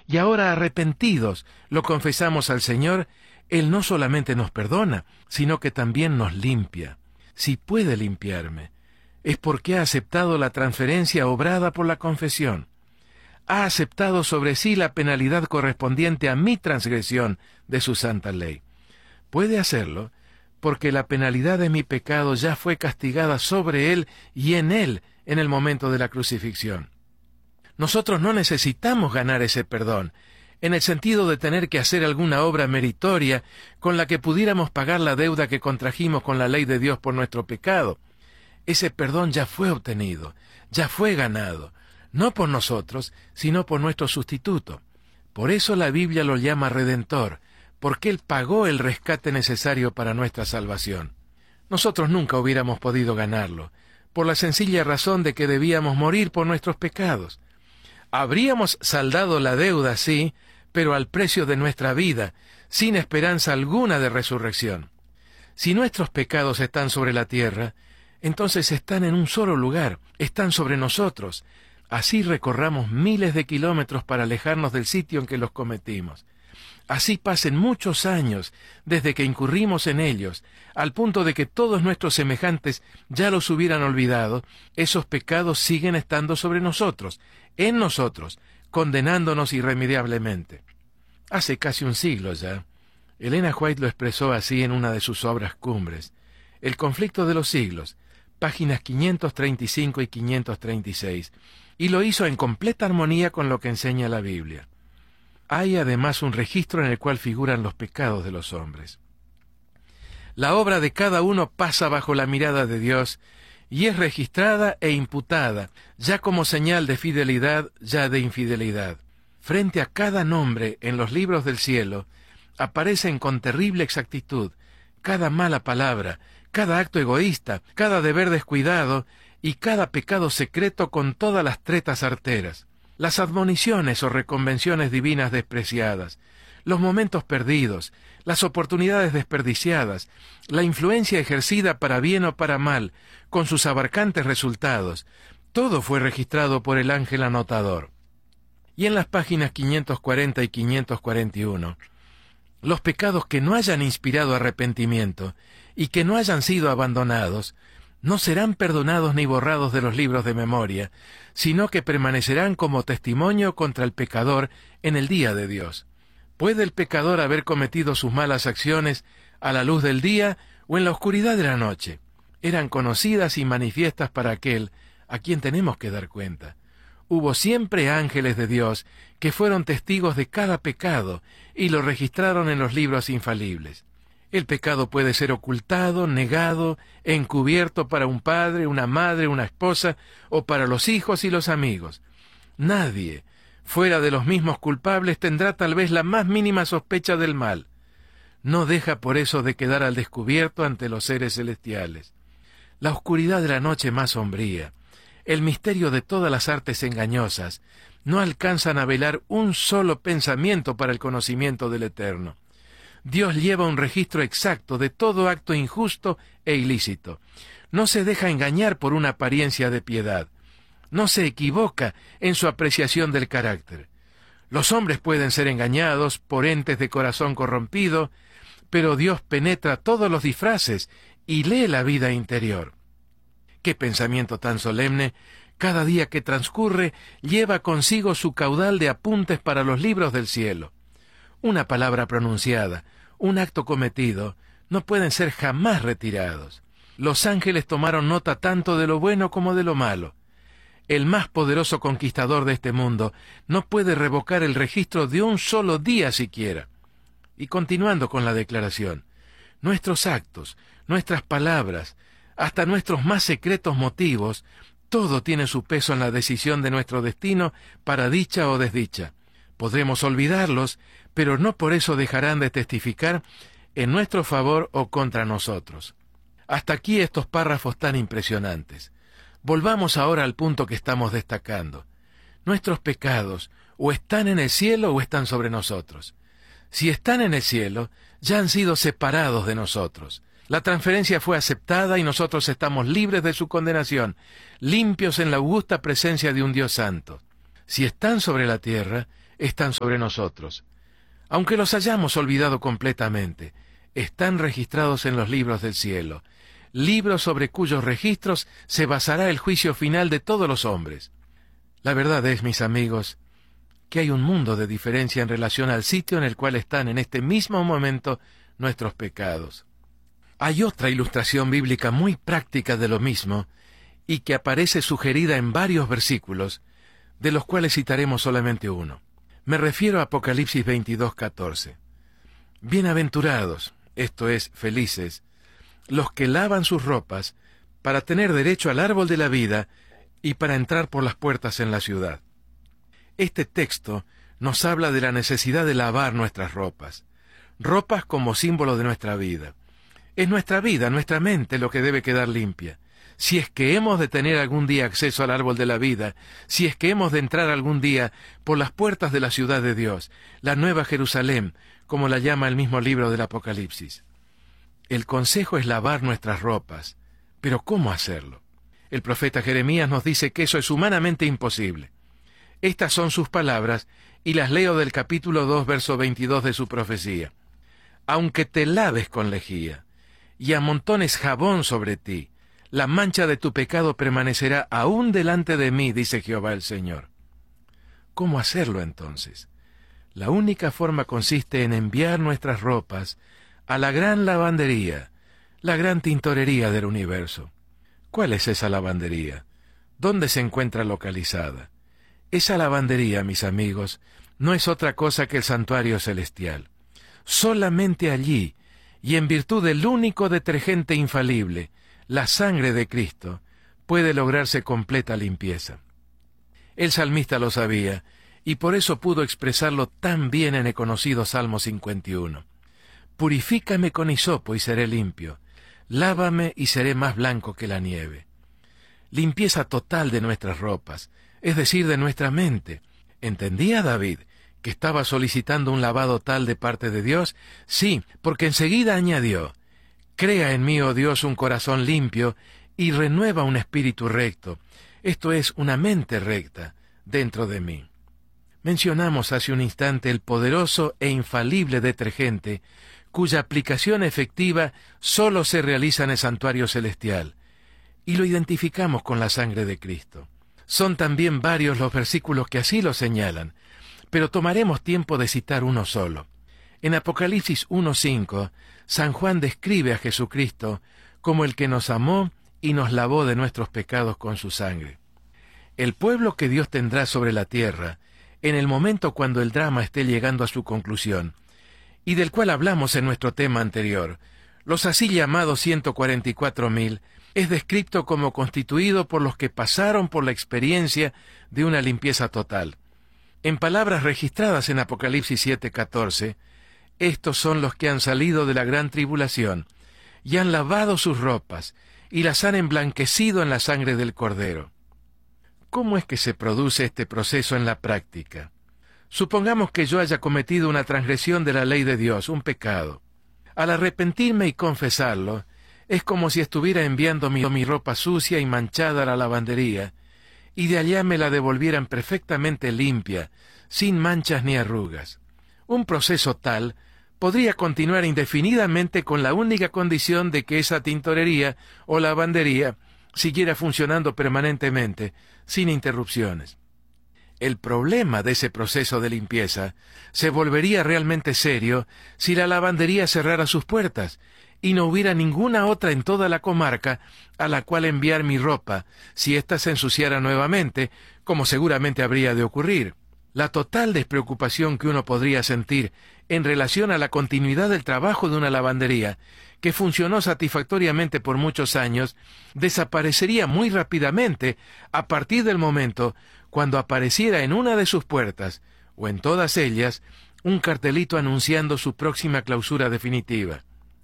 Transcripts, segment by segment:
y ahora arrepentidos lo confesamos al Señor, Él no solamente nos perdona, sino que también nos limpia. Si puede limpiarme, es porque ha aceptado la transferencia obrada por la confesión. Ha aceptado sobre sí la penalidad correspondiente a mi transgresión de su santa ley. Puede hacerlo porque la penalidad de mi pecado ya fue castigada sobre Él y en Él en el momento de la crucifixión. Nosotros no necesitamos ganar ese perdón, en el sentido de tener que hacer alguna obra meritoria con la que pudiéramos pagar la deuda que contrajimos con la ley de Dios por nuestro pecado. Ese perdón ya fue obtenido, ya fue ganado, no por nosotros, sino por nuestro sustituto. Por eso la Biblia lo llama Redentor, porque Él pagó el rescate necesario para nuestra salvación. Nosotros nunca hubiéramos podido ganarlo, por la sencilla razón de que debíamos morir por nuestros pecados. Habríamos saldado la deuda, sí, pero al precio de nuestra vida, sin esperanza alguna de resurrección. Si nuestros pecados están sobre la tierra, entonces están en un solo lugar, están sobre nosotros. Así recorramos miles de kilómetros para alejarnos del sitio en que los cometimos. Así pasen muchos años desde que incurrimos en ellos, al punto de que todos nuestros semejantes ya los hubieran olvidado, esos pecados siguen estando sobre nosotros, en nosotros, condenándonos irremediablemente. Hace casi un siglo ya, Elena White lo expresó así en una de sus obras cumbres, El conflicto de los siglos, páginas 535 y 536, y lo hizo en completa armonía con lo que enseña la Biblia. Hay además un registro en el cual figuran los pecados de los hombres. La obra de cada uno pasa bajo la mirada de Dios y es registrada e imputada, ya como señal de fidelidad, ya de infidelidad. Frente a cada nombre en los libros del cielo, aparecen con terrible exactitud cada mala palabra, cada acto egoísta, cada deber descuidado y cada pecado secreto con todas las tretas arteras. Las admoniciones o reconvenciones divinas despreciadas, los momentos perdidos, las oportunidades desperdiciadas, la influencia ejercida para bien o para mal, con sus abarcantes resultados, todo fue registrado por el ángel anotador. Y en las páginas 540 y 541, los pecados que no hayan inspirado arrepentimiento y que no hayan sido abandonados, no serán perdonados ni borrados de los libros de memoria, sino que permanecerán como testimonio contra el pecador en el día de Dios. ¿Puede el pecador haber cometido sus malas acciones a la luz del día o en la oscuridad de la noche? Eran conocidas y manifiestas para aquel a quien tenemos que dar cuenta. Hubo siempre ángeles de Dios que fueron testigos de cada pecado y lo registraron en los libros infalibles. El pecado puede ser ocultado, negado, encubierto para un padre, una madre, una esposa, o para los hijos y los amigos. Nadie, fuera de los mismos culpables, tendrá tal vez la más mínima sospecha del mal. No deja por eso de quedar al descubierto ante los seres celestiales. La oscuridad de la noche más sombría, el misterio de todas las artes engañosas, no alcanzan a velar un solo pensamiento para el conocimiento del Eterno. Dios lleva un registro exacto de todo acto injusto e ilícito. No se deja engañar por una apariencia de piedad. No se equivoca en su apreciación del carácter. Los hombres pueden ser engañados por entes de corazón corrompido, pero Dios penetra todos los disfraces y lee la vida interior. ¡Qué pensamiento tan solemne! Cada día que transcurre lleva consigo su caudal de apuntes para los libros del cielo. Una palabra pronunciada, un acto cometido, no pueden ser jamás retirados. Los ángeles tomaron nota tanto de lo bueno como de lo malo. El más poderoso conquistador de este mundo no puede revocar el registro de un solo día siquiera. Y continuando con la declaración, nuestros actos, nuestras palabras, hasta nuestros más secretos motivos, todo tiene su peso en la decisión de nuestro destino para dicha o desdicha. Podremos olvidarlos, pero no por eso dejarán de testificar en nuestro favor o contra nosotros. Hasta aquí estos párrafos tan impresionantes. Volvamos ahora al punto que estamos destacando. Nuestros pecados o están en el cielo o están sobre nosotros. Si están en el cielo, ya han sido separados de nosotros. La transferencia fue aceptada y nosotros estamos libres de su condenación, limpios en la augusta presencia de un Dios santo. Si están sobre la tierra, están sobre nosotros. Aunque los hayamos olvidado completamente, están registrados en los libros del cielo, libros sobre cuyos registros se basará el juicio final de todos los hombres. La verdad es, mis amigos, que hay un mundo de diferencia en relación al sitio en el cual están en este mismo momento nuestros pecados. Hay otra ilustración bíblica muy práctica de lo mismo, y que aparece sugerida en varios versículos, de los cuales citaremos solamente uno. Me refiero a Apocalipsis 22:14. Bienaventurados, esto es, felices, los que lavan sus ropas para tener derecho al árbol de la vida y para entrar por las puertas en la ciudad. Este texto nos habla de la necesidad de lavar nuestras ropas como símbolo de nuestra vida. Es nuestra vida, nuestra mente, lo que debe quedar limpia. Si es que hemos de tener algún día acceso al árbol de la vida, si es que hemos de entrar algún día por las puertas de la ciudad de Dios, la Nueva Jerusalén, como la llama el mismo libro del Apocalipsis. El consejo es lavar nuestras ropas, pero ¿cómo hacerlo? El profeta Jeremías nos dice que eso es humanamente imposible. Estas son sus palabras, y las leo del capítulo 2, verso 22 de su profecía. Aunque te laves con lejía, y amontones jabón sobre ti, la mancha de tu pecado permanecerá aún delante de mí, dice Jehová el Señor. ¿Cómo hacerlo entonces? La única forma consiste en enviar nuestras ropas a la gran lavandería, la gran tintorería del universo. ¿Cuál es esa lavandería? ¿Dónde se encuentra localizada? Esa lavandería, mis amigos, no es otra cosa que el santuario celestial. Solamente allí, y en virtud del único detergente infalible, la sangre de Cristo, puede lograrse completa limpieza. El salmista lo sabía, y por eso pudo expresarlo tan bien en el conocido Salmo 51. Purifícame con hisopo y seré limpio, lávame y seré más blanco que la nieve. Limpieza total de nuestras ropas, es decir, de nuestra mente. ¿Entendía David que estaba solicitando un lavado tal de parte de Dios? Sí, porque enseguida añadió: crea en mí, oh Dios, un corazón limpio y renueva un espíritu recto, esto es, una mente recta, dentro de mí. Mencionamos hace un instante el poderoso e infalible detergente, cuya aplicación efectiva sólo se realiza en el santuario celestial, y lo identificamos con la sangre de Cristo. Son también varios los versículos que así lo señalan, pero tomaremos tiempo de citar uno solo. En Apocalipsis 1:5, San Juan describe a Jesucristo como el que nos amó y nos lavó de nuestros pecados con su sangre. El pueblo que Dios tendrá sobre la tierra, en el momento cuando el drama esté llegando a su conclusión, y del cual hablamos en nuestro tema anterior, los así llamados 144.000, es descrito como constituido por los que pasaron por la experiencia de una limpieza total. En palabras registradas en Apocalipsis 7:14, estos son los que han salido de la gran tribulación, y han lavado sus ropas, y las han emblanquecido en la sangre del Cordero. ¿Cómo es que se produce este proceso en la práctica? Supongamos que yo haya cometido una transgresión de la ley de Dios, un pecado. Al arrepentirme y confesarlo, es como si estuviera enviando mi ropa sucia y manchada a la lavandería, y de allá me la devolvieran perfectamente limpia, sin manchas ni arrugas. Un proceso tal podría continuar indefinidamente con la única condición de que esa tintorería o lavandería siguiera funcionando permanentemente, sin interrupciones. El problema de ese proceso de limpieza se volvería realmente serio si la lavandería cerrara sus puertas y no hubiera ninguna otra en toda la comarca a la cual enviar mi ropa si ésta se ensuciara nuevamente, como seguramente habría de ocurrir. La total despreocupación que uno podría sentir en relación a la continuidad del trabajo de una lavandería, que funcionó satisfactoriamente por muchos años, desaparecería muy rápidamente a partir del momento cuando apareciera en una de sus puertas, o en todas ellas, un cartelito anunciando su próxima clausura definitiva.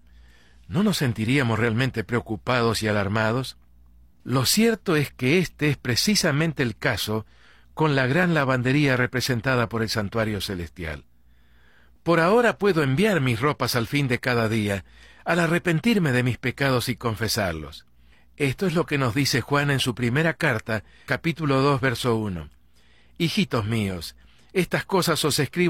¿No nos sentiríamos realmente preocupados y alarmados? Lo cierto es que este es precisamente el caso con la gran lavandería representada por el santuario celestial. Por ahora puedo enviar mis ropas al fin de cada día, al arrepentirme de mis pecados y confesarlos. Esto es lo que nos dice Juan en su primera carta, capítulo 2, verso 1. Hijitos míos, Estas cosas os escribo